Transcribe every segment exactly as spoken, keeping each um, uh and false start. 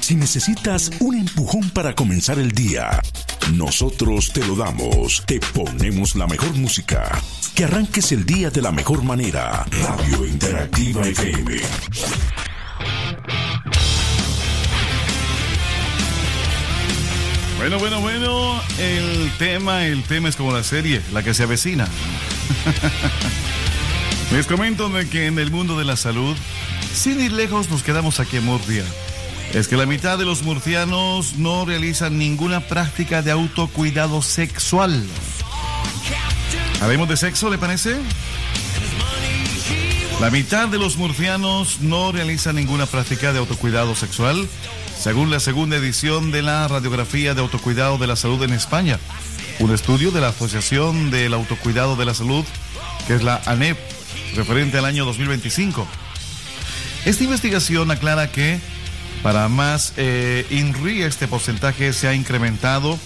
Si necesitas un empujón para comenzar el día, nosotros te lo damos. Te ponemos la mejor música. Que arranques el día de la mejor manera. Radio Interactiva F M. Bueno, bueno, bueno, el tema, el tema es como la serie, la que se avecina. Les comento de que en el mundo de la salud, sin ir lejos, nos quedamos aquí en Murcia. Es que la mitad de los murcianos no realizan ninguna práctica de autocuidado sexual. ¿Hablemos de sexo, le parece? La mitad de los murcianos no realizan ninguna práctica de autocuidado sexual, según la segunda edición de la Radiografía de Autocuidado de la Salud en España, un estudio de la Asociación del Autocuidado de la Salud, que es la ANEP, referente al año dos mil veinticinco. Esta investigación aclara que para más eh, INRI este porcentaje se ha incrementado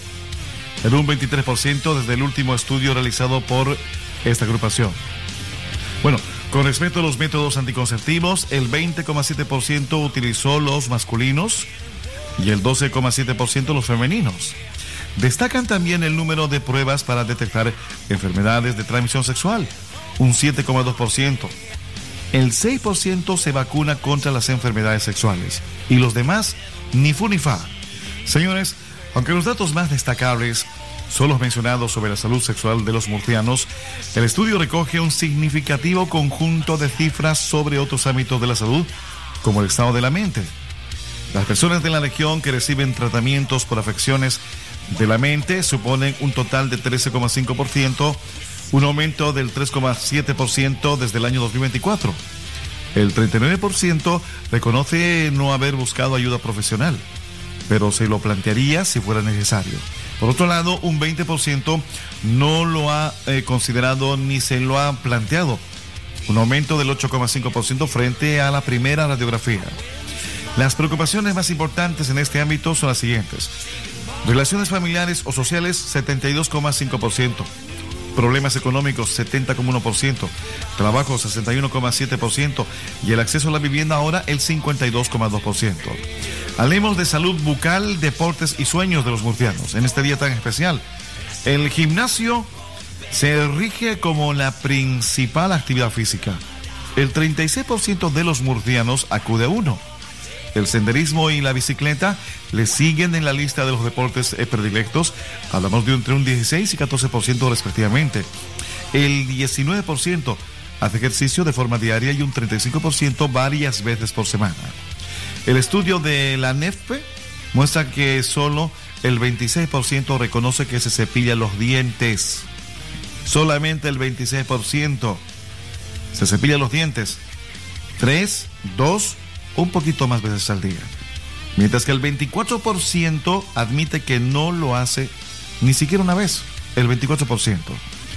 en un veintitrés por ciento desde el último estudio realizado por esta agrupación. Bueno, con respecto a los métodos anticonceptivos, el veinte coma siete por ciento utilizó los masculinos y el doce coma siete por ciento los femeninos. Destacan también el número de pruebas para detectar enfermedades de transmisión sexual, un siete coma dos por ciento. El seis por ciento se vacuna contra las enfermedades sexuales y los demás ni fu ni fa. Señores, aunque los datos más destacables son los mencionados sobre la salud sexual de los murcianos, el estudio recoge un significativo conjunto de cifras sobre otros ámbitos de la salud, como el estado de la mente. Las personas de la región que reciben tratamientos por afecciones de la mente suponen un total de trece coma cinco por ciento, un aumento del tres coma siete por ciento desde el año dos mil veinticuatro. El treinta y nueve por ciento reconoce no haber buscado ayuda profesional, pero se lo plantearía si fuera necesario. Por otro lado, un veinte por ciento no lo ha eh, considerado ni se lo ha planteado, un aumento del ocho coma cinco por ciento frente a la primera radiografía. Las preocupaciones más importantes en este ámbito son las siguientes: relaciones familiares o sociales, setenta y dos coma cinco por ciento. Problemas económicos, setenta coma uno por ciento, trabajo, sesenta y uno coma siete por ciento y el acceso a la vivienda ahora el cincuenta y dos coma dos por ciento. Hablemos de salud bucal, deportes y sueños de los murcianos en este día tan especial. El gimnasio se rige como la principal actividad física. El treinta y seis por ciento de los murcianos acude a uno. El senderismo y la bicicleta le siguen en la lista de los deportes predilectos. Hablamos de entre un dieciséis y catorce por ciento respectivamente. El diecinueve por ciento hace ejercicio de forma diaria y un treinta y cinco por ciento varias veces por semana. El estudio de la N E F P muestra que solo el veintiséis por ciento reconoce que se cepilla los dientes. Solamente el veintiséis por ciento se cepilla los dientes. tres, dos, un poquito más veces al día. Mientras que el veinticuatro por ciento admite que no lo hace ni siquiera una vez. El veinticuatro por ciento.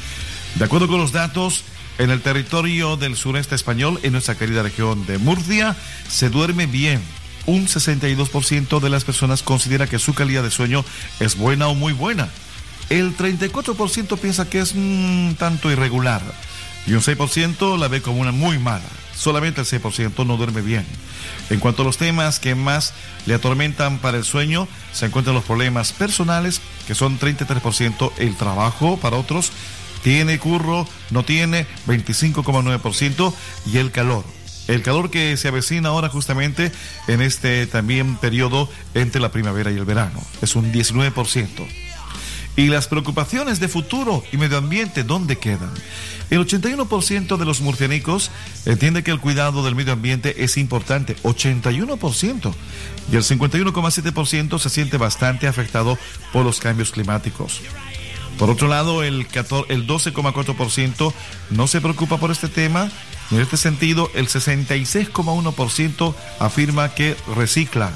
De acuerdo con los datos, en el territorio del sureste español, en nuestra querida región de Murcia, se duerme bien. Un sesenta y dos por ciento de las personas considera que su calidad de sueño es buena o muy buena. El treinta y cuatro por ciento piensa que es un tanto irregular. Y un seis por ciento la ve como una muy mala. Solamente el seis por ciento no duerme bien. En cuanto a los temas que más le atormentan para el sueño, se encuentran los problemas personales, que son treinta y tres por ciento, el trabajo para otros, tiene curro, no tiene, veinticinco coma nueve por ciento, y el calor. El calor que se avecina ahora justamente en este también periodo entre la primavera y el verano. Es un diecinueve por ciento. Y las preocupaciones de futuro y medio ambiente, ¿dónde quedan? El ochenta y uno por ciento de los murcianicos entiende que el cuidado del medio ambiente es importante, ochenta y uno por ciento. Y el cincuenta y uno coma siete por ciento se siente bastante afectado por los cambios climáticos. Por otro lado, el, el doce coma cuatro por ciento no se preocupa por este tema. En este sentido, el sesenta y seis coma uno por ciento afirma que recicla.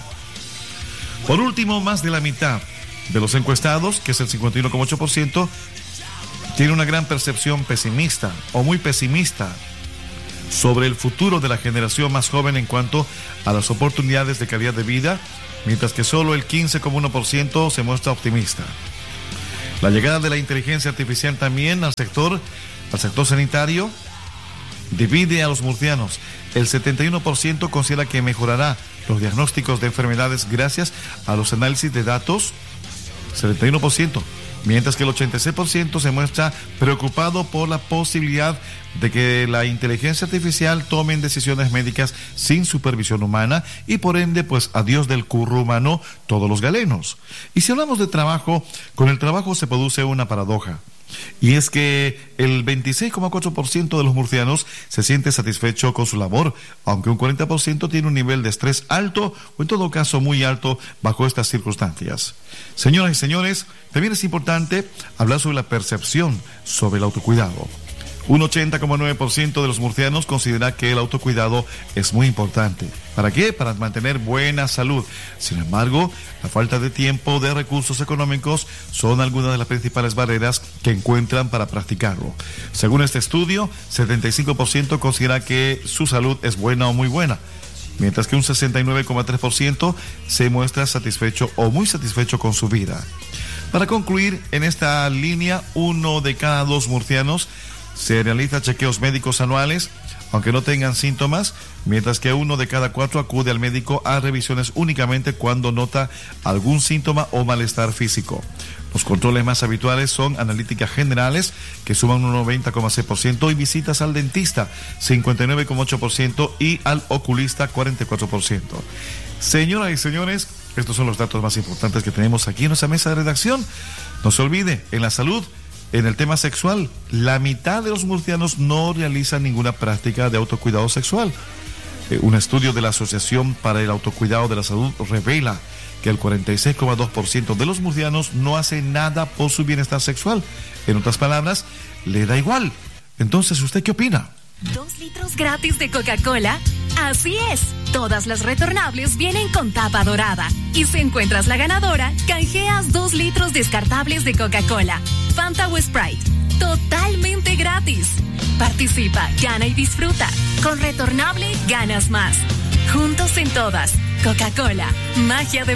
Por último, más de la mitad de los encuestados, que es el cincuenta y uno coma ocho por ciento, tiene una gran percepción pesimista o muy pesimista sobre el futuro de la generación más joven en cuanto a las oportunidades de calidad de vida, mientras que solo el quince coma uno por ciento se muestra optimista. La llegada de la inteligencia artificial también al sector, al sector sanitario divide a los murcianos. El setenta y uno por ciento considera que mejorará los diagnósticos de enfermedades gracias a los análisis de datos, setenta y uno por ciento. Mientras que el ochenta y seis por ciento se muestra preocupado por la posibilidad de que la inteligencia artificial tome decisiones médicas sin supervisión humana y por ende, pues adiós del curro humano todos los galenos. Y si hablamos de trabajo, con el trabajo se produce una paradoja. Y es que el veintiséis coma cuatro por ciento de los murcianos se siente satisfecho con su labor, aunque un cuarenta por ciento tiene un nivel de estrés alto o en todo caso muy alto bajo estas circunstancias. Señoras y señores, también es importante hablar sobre la percepción sobre el autocuidado. Un ochenta coma nueve por ciento de los murcianos considera que el autocuidado es muy importante. ¿Para qué? Para mantener buena salud. Sin embargo, la falta de tiempo, de recursos económicos, son algunas de las principales barreras que encuentran para practicarlo. Según este estudio, setenta y cinco por ciento considera que su salud es buena o muy buena, mientras que un sesenta y nueve coma tres por ciento se muestra satisfecho o muy satisfecho con su vida. Para concluir, en esta línea, uno de cada dos murcianos se realiza chequeos médicos anuales, aunque no tengan síntomas, mientras que uno de cada cuatro acude al médico a revisiones únicamente cuando nota algún síntoma o malestar físico. Los controles más habituales son analíticas generales, que suman un noventa coma seis por ciento, y visitas al dentista, cincuenta y nueve coma ocho por ciento, y al oculista, cuarenta y cuatro por ciento. Señoras y señores, estos son los datos más importantes que tenemos aquí en nuestra mesa de redacción. No se olvide, en la salud, en el tema sexual, la mitad de los murcianos no realizan ninguna práctica de autocuidado sexual. Eh, un estudio de la Asociación para el Autocuidado de la Salud revela que el cuarenta y seis coma dos por ciento de los murcianos no hace nada por su bienestar sexual. En otras palabras, le da igual. Entonces, ¿usted qué opina? ¿Dos litros gratis de Coca-Cola? Así es, todas las retornables vienen con tapa dorada. Y si encuentras la ganadora, canjeas dos litros descartables de Coca-Cola, Fanta o Sprite, totalmente gratis. Participa, gana y disfruta. Con retornable ganas más. Juntos en todas. Coca-Cola, magia de